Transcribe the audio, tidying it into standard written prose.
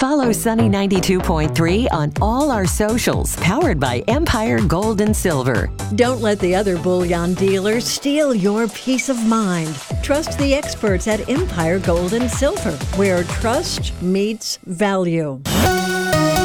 Follow Sunny 92.3 on all our socials, powered by Empire Gold and Silver. Don't let the other bullion dealers steal your peace of mind. Trust the experts at Empire Gold and Silver, where trust meets value.